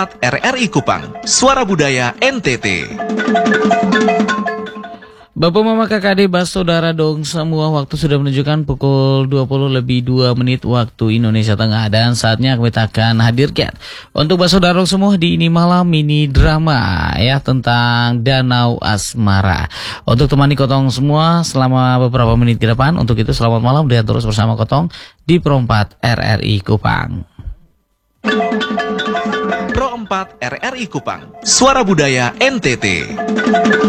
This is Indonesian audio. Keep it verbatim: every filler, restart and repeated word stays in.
empat R R I Kupang, Suara Budaya N T T. Bapak, Mama, Kakak, Adik, Bas, Saudara dong semua, waktu sudah menunjukkan pukul dua puluh lebih dua menit waktu Indonesia Tengah, dan saatnya kami akan hadirkan untuk Bas, Saudara dong semua di ini malam mini drama ya tentang Danau Asmara. Untuk temani Kotong semua selama beberapa menit ke depan, untuk itu selamat malam dan terus bersama Kotong di Pro empat R R I Kupang. Pro empat R R I Kupang, Suara Budaya N T T.